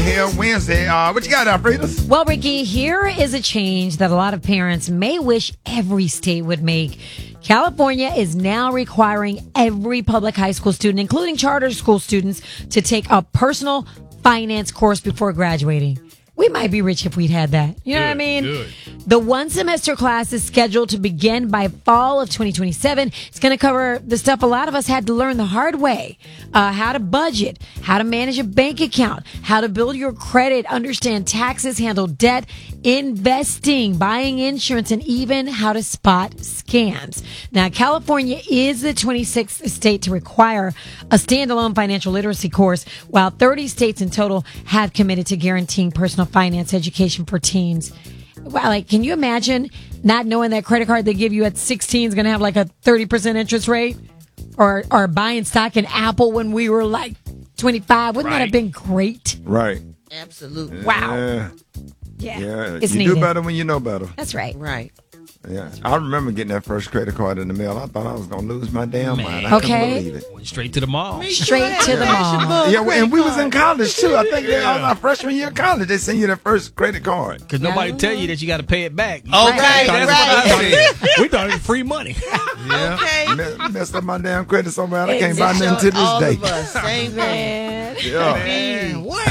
here Wednesday. What you got, Alfredas? Well, Ricky, here is a change that a lot of parents may wish every state would make. California is now requiring every public high school student, including charter school students, to take a personal finance course before graduating. We might be rich if we'd had that. You know what I mean? Good. The one semester class is scheduled to begin by fall of 2027. It's going to cover the stuff a lot of us had to learn the hard way. How to budget, how to manage a bank account, how to build your credit, understand taxes, handle debt, investing, buying insurance, and even how to spot scams. Now, California is the 26th state to require a standalone financial literacy course, while 30 states in total have committed to guaranteeing personal finance education for teens. Wow, like, can you imagine not knowing that credit card they give you at 16 is going to have like a 30% interest rate? Or buying stock in Apple when we were like 25. Wouldn't that have been great? Right. Absolutely. Wow. Yeah. It's You needed. do better when you know better. That's right. Right. Yeah. I remember getting that first credit card in the mail. I thought I was going to lose my damn mind. I Okay. couldn't believe it. Went straight to the mall. Straight to the mall. Yeah, and we was in college, too. I think that was our freshman year of college. They sent you the first credit card. Because nobody tell you that you got to pay it back. Okay, That's what I right. said. We thought it was free money. Yeah. Okay. Messed up my damn credit so bad I can't buy nothing to All this of day. us. Same thing. Yeah. Man, what?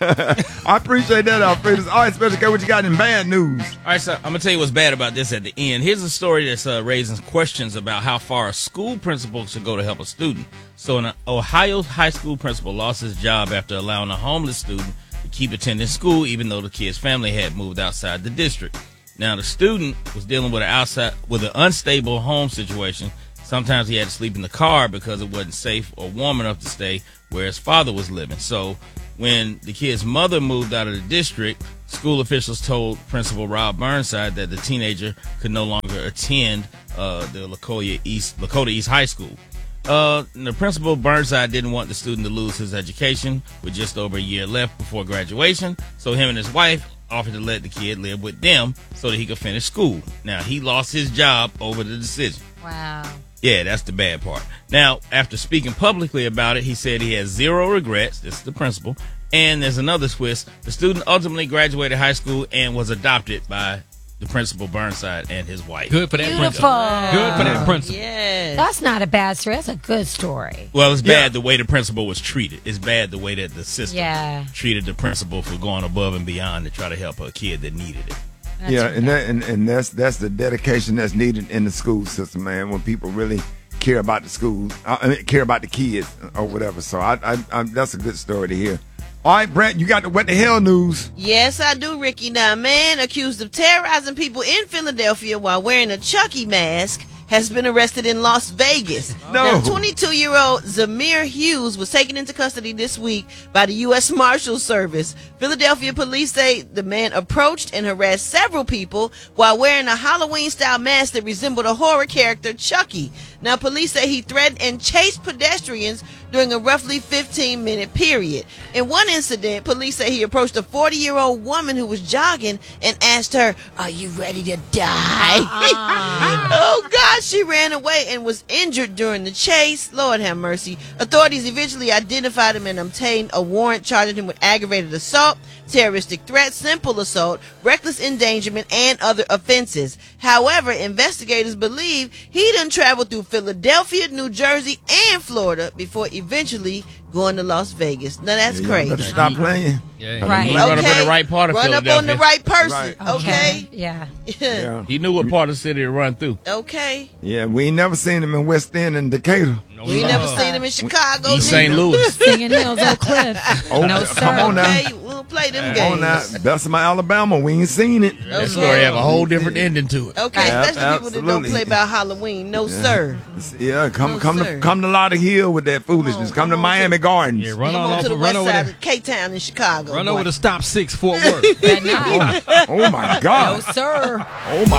I appreciate that, Alfredas. All right, Special K, what you got in bad news? All right, so I'm going to tell you what's bad about this at the end. Here's a story that's raising questions about how far a school principal should go to help a student. So an Ohio high school principal lost his job after allowing a homeless student to keep attending school even though the kid's family had moved outside the district. Now, the student was dealing with an unstable home situation. Sometimes he had to sleep in the car because it wasn't safe or warm enough to stay where his father was living. So when the kid's mother moved out of the district, school officials told Principal Rob Burnside that the teenager could no longer attend the Lakota East High School. The principal, Burnside, didn't want the student to lose his education with just over a year left before graduation, so him and his wife offered to let the kid live with them so that he could finish school. Now, he lost his job over the decision. Wow. Yeah, that's the bad part. Now, after speaking publicly about it, he said he has zero regrets. This is the principal. And there's another twist. The student ultimately graduated high school and was adopted by the principal, Burnside, and his wife. Good for that Beautiful. principal. Good for that principal. Yes. That's not a bad story. That's a good story. Well, it's bad the way the principal was treated. It's bad the way that the system treated the principal for going above and beyond to try to help a kid that needed it. That's that's the dedication that's needed in the school system, man. When people really care about the school, care about the kids or whatever. So I that's a good story to hear. All right, Brent, you got the what the hell news? Yes, I do, Ricky. Now, a man accused of terrorizing people in Philadelphia while wearing a Chucky mask has been arrested in Las Vegas. Now, 22-year-old Zamir Hughes was taken into custody this week by the U.S. Marshals Service. Philadelphia police say the man approached and harassed several people while wearing a Halloween-style mask that resembled a horror character, Chucky. Now, police say he threatened and chased pedestrians during a roughly 15-minute period. In one incident, police say he approached a 40-year-old woman who was jogging and asked her, "Are you ready to die?" Oh, God. She ran away and was injured during the chase. Lord have mercy. Authorities eventually identified him and obtained a warrant charging him with aggravated assault, terroristic threat, simple assault, reckless endangerment, and other offenses. However, investigators believe he done traveled through Philadelphia, New Jersey, and Florida before eventually going to Las Vegas. Now, that's crazy. Better stop playing. Yeah, Right. He run up in the right part of Run up Philadelphia. on the right person. Right. Okay. Yeah. Yeah. He knew what part of the city to run through. Okay. Yeah, we ain't never seen him in West End and Decatur. We never seen him in Chicago. East St. Louis. Singing Hills, Oak Cliff. Oh, No, sir. come on now. Okay, we'll play them Come on now. games. Bessemer, Alabama. We ain't seen it. That story have a whole different ending to it. Okay, especially people that don't Absolutely. play about Halloween. No, sir. Yeah, come sir. to Lauderhill with that foolishness. Come to Miami Gardens. Yeah, run Come on on off, to the run west over side there. of K-Town in Chicago. Run boy. over to Stop 6 Fort Worth. That night. Oh my No, God. sir. Oh my